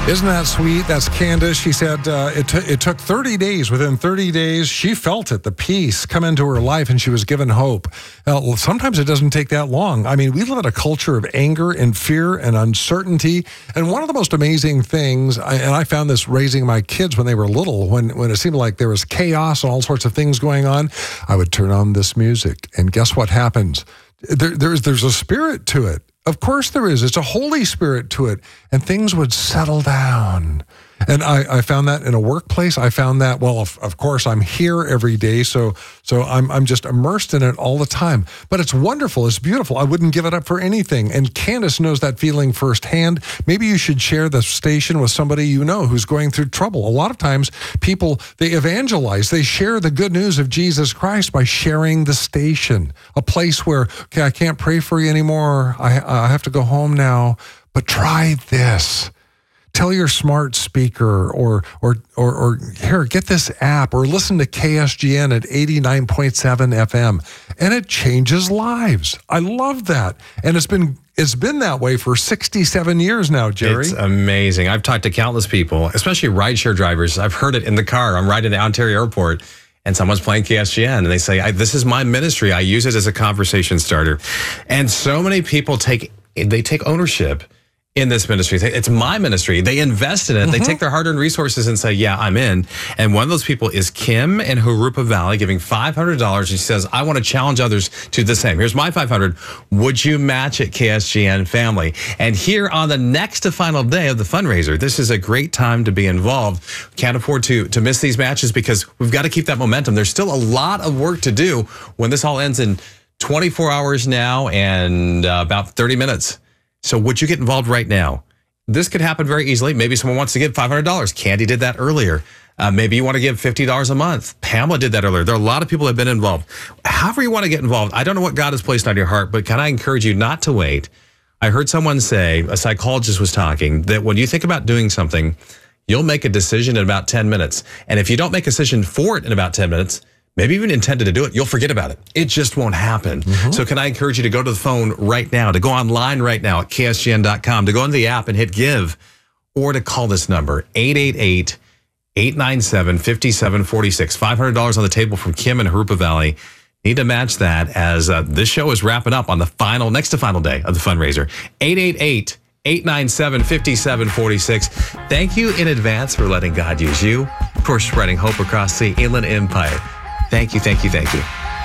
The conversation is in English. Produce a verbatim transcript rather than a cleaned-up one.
Isn't that sweet? That's Candace. She said uh, it, t- it took thirty days. Within thirty days, she felt it, the peace come into her life, and she was given hope. Uh, well, sometimes it doesn't take that long. I mean, we live in a culture of anger and fear and uncertainty. And one of the most amazing things, I, and I found this raising my kids when they were little, when, when it seemed like there was chaos and all sorts of things going on, I would turn on this music. And guess what happens? There, there's, there's a spirit to it. Of course there is. It's a Holy Spirit to it. And things would settle down. And I, I found that in a workplace. I found that, well, of, of course, I'm here every day, so so I'm I'm just immersed in it all the time. But it's wonderful. It's beautiful. I wouldn't give it up for anything. And Candace knows that feeling firsthand. Maybe you should share the station with somebody you know who's going through trouble. A lot of times, people, they evangelize. They share the good news of Jesus Christ by sharing the station, a place where, okay, I can't pray for you anymore. I, I have to go home now. But try this. Tell your smart speaker or, or or or here, get this app or listen to K S G N at eighty-nine point seven F M, and it changes lives. I love that. And it's been it's been that way for sixty-seven years now, Jerry. It's amazing. I've talked to countless people, especially rideshare drivers. I've heard it in the car. I'm riding to Ontario Airport, and someone's playing K S G N, and they say, I, this is my ministry. I use it as a conversation starter. And so many people take they take ownership in this ministry. It's my ministry. They invest in it. Mm-hmm. They take their hard-earned resources and say, yeah, I'm in. And one of those people is Kim in Jurupa Valley, giving five hundred dollars. She says, I want to challenge others to the same. Here's my five hundred dollars. Would you match it, K S G N family? And here on the next to final day of the fundraiser, this is a great time to be involved. Can't afford to, to miss these matches because we've got to keep that momentum. There's still a lot of work to do when this all ends in twenty-four hours now and uh, about thirty minutes. So would you get involved right now? This could happen very easily. Maybe someone wants to give five hundred dollars. Candy did that earlier. Uh, maybe you want to give fifty dollars a month. Pamela did that earlier. There are a lot of people that have been involved. However you want to get involved, I don't know what God has placed on your heart, but can I encourage you not to wait? I heard someone say, a psychologist was talking, that when you think about doing something, you'll make a decision in about ten minutes. And if you don't make a decision for it in about ten minutes, maybe even intended to do it, you'll forget about it. It just won't happen. Mm-hmm. So can I encourage you to go to the phone right now, to go online right now at K S G N dot com, to go into the app and hit give, or to call this number, eight eight eight, eight nine seven, five seven four six. five hundred dollars on the table from Kim in Jurupa Valley. Need to match that as uh, this show is wrapping up on the final, next to final day of the fundraiser. eight eight eight, eight nine seven, five seven four six. Thank you in advance for letting God use you, for spreading hope across the Inland Empire. Thank you, thank you, thank you.